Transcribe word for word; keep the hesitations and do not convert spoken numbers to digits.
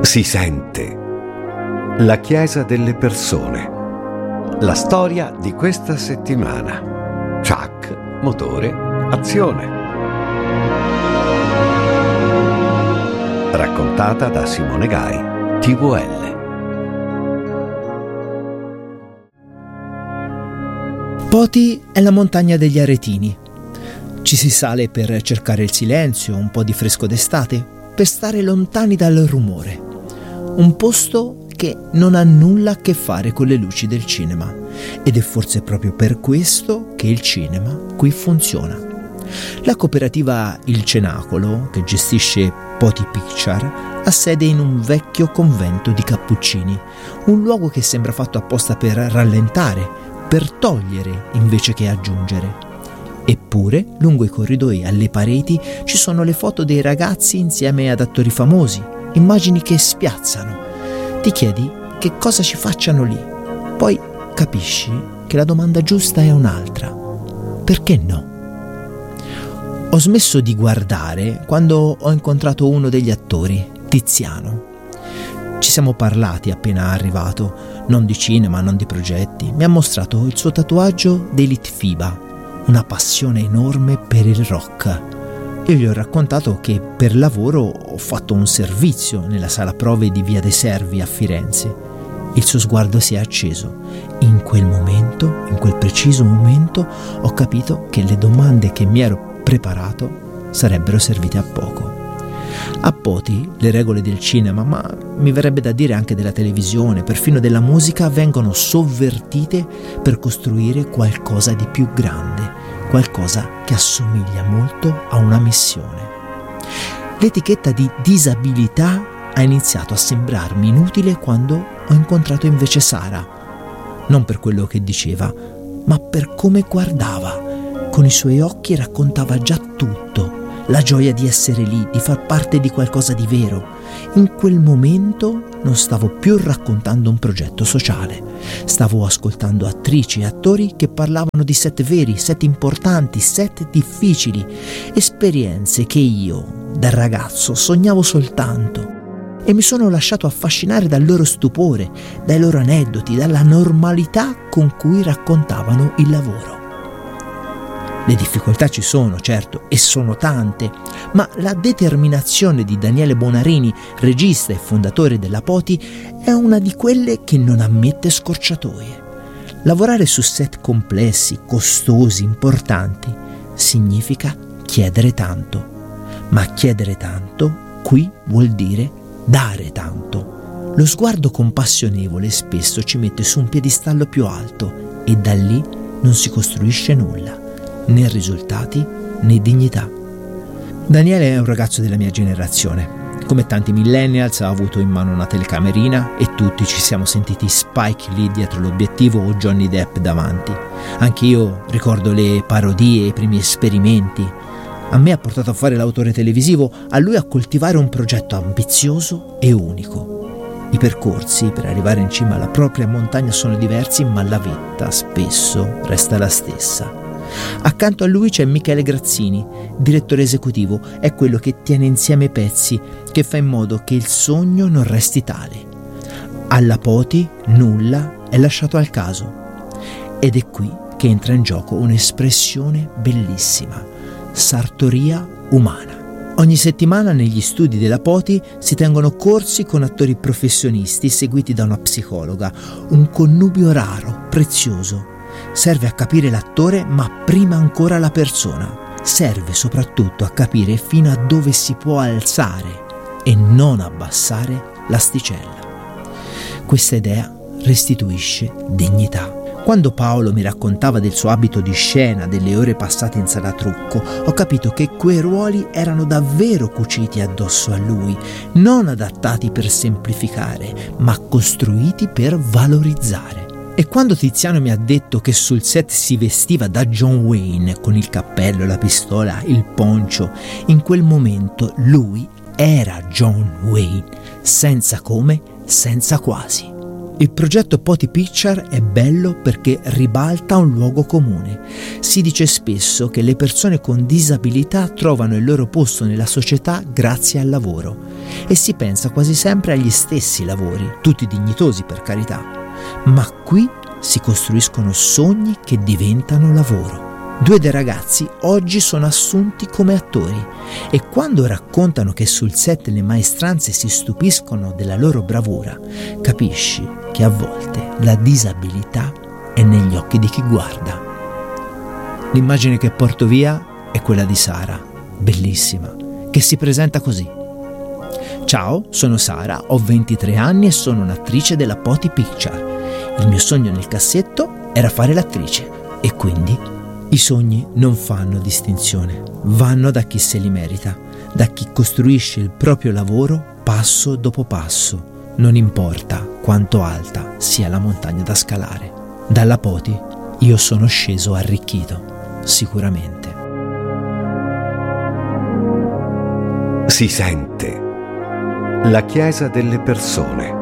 Si sente. La Chiesa delle persone. La storia di questa settimana. Chuck, motore, azione. Raccontata da Simone Gai, T V L. Poti è la montagna degli Aretini. Ci si sale per cercare il silenzio, un po' di fresco d'estate, per stare lontani dal rumore. Un posto che non ha nulla a che fare con le luci del cinema, ed è forse proprio per questo che il cinema qui funziona. La cooperativa Il Cenacolo, che gestisce Poti Picture, ha sede in un vecchio convento di cappuccini, un luogo che sembra fatto apposta per rallentare, per togliere invece che aggiungere. Eppure, lungo i corridoi alle pareti ci sono le foto dei ragazzi insieme ad attori famosi, immagini che spiazzano. Ti chiedi che cosa ci facciano lì. Poi capisci che la domanda giusta è un'altra. Perché no? Ho smesso di guardare quando ho incontrato uno degli attori, Tiziano. Ci siamo parlati appena arrivato, non di cinema, non di progetti. Mi ha mostrato il suo tatuaggio dei Litfiba, una passione enorme per il rock. Io gli ho raccontato che per lavoro ho fatto un servizio nella sala prove di Via dei Servi a Firenze. Il suo sguardo si è acceso. In quel momento, in quel preciso momento, ho capito che le domande che mi ero preparato sarebbero servite a poco. A Poti le regole del cinema, ma mi verrebbe da dire anche della televisione, perfino della musica, vengono sovvertite per costruire qualcosa di più grande, qualcosa che assomiglia molto a una missione. L'etichetta di disabilità ha iniziato a sembrarmi inutile quando ho incontrato invece Sara, non per quello che diceva, ma per come guardava. Con i suoi occhi raccontava già tutto. La gioia di essere lì, di far parte di qualcosa di vero. In quel momento non stavo più raccontando un progetto sociale. Stavo ascoltando attrici e attori che parlavano di set veri, set importanti, set difficili, esperienze che io, da ragazzo, sognavo soltanto. E mi sono lasciato affascinare dal loro stupore, dai loro aneddoti, dalla normalità con cui raccontavano il lavoro. Le difficoltà ci sono, certo, e sono tante, ma la determinazione di Daniele Bonarini, regista e fondatore della Poti, è una di quelle che non ammette scorciatoie. Lavorare su set complessi, costosi, importanti, significa chiedere tanto. Ma chiedere tanto qui vuol dire dare tanto. Lo sguardo compassionevole spesso ci mette su un piedistallo più alto e da lì non si costruisce nulla. Né risultati né dignità. Daniele è un ragazzo della mia generazione. Come tanti millennials ha avuto in mano una telecamerina e tutti ci siamo sentiti Spike Lee dietro l'obiettivo o Johnny Depp davanti. Anche io ricordo le parodie, i primi esperimenti. A me ha portato a fare l'autore televisivo, a lui a coltivare un progetto ambizioso e unico. I percorsi per arrivare in cima alla propria montagna sono diversi, ma la vetta spesso resta la stessa. Accanto a lui c'è Michele Grazzini, direttore esecutivo, è quello che tiene insieme i pezzi, che fa in modo che il sogno non resti tale. Alla Poti nulla è lasciato al caso. Ed è qui che entra in gioco un'espressione bellissima: sartoria umana. Ogni settimana negli studi della Poti si tengono corsi con attori professionisti seguiti da una psicologa, un connubio raro, prezioso. Serve a capire l'attore, ma prima ancora la persona. Serve soprattutto a capire fino a dove si può alzare e non abbassare l'asticella. Questa idea restituisce dignità. Quando Paolo mi raccontava del suo abito di scena, delle ore passate in sala trucco, ho capito che quei ruoli erano davvero cuciti addosso a lui, non adattati per semplificare, ma costruiti per valorizzare. E quando Tiziano mi ha detto che sul set si vestiva da John Wayne con il cappello, la pistola, il poncio, in quel momento lui era John Wayne, senza come, senza quasi. Il progetto Poti Picture è bello perché ribalta un luogo comune. Si dice spesso che le persone con disabilità trovano il loro posto nella società grazie al lavoro. e si pensa quasi sempre agli stessi lavori, tutti dignitosi per carità, ma qui si costruiscono sogni che diventano lavoro. Due dei ragazzi oggi sono assunti come attori e quando raccontano che sul set le maestranze si stupiscono della loro bravura, capisci che a volte la disabilità è negli occhi di chi guarda. L'immagine che porto via è quella di Sara, bellissima, che si presenta così. Ciao, sono Sara, ho ventitré anni e sono un'attrice della Poti Picture. Il mio sogno nel cassetto era fare l'attrice e quindi i sogni non fanno distinzione, vanno da chi se li merita, da chi costruisce il proprio lavoro passo dopo passo, non importa quanto alta sia la montagna da scalare. Dalla Poti io sono sceso arricchito, sicuramente. Si sente la chiesa delle persone.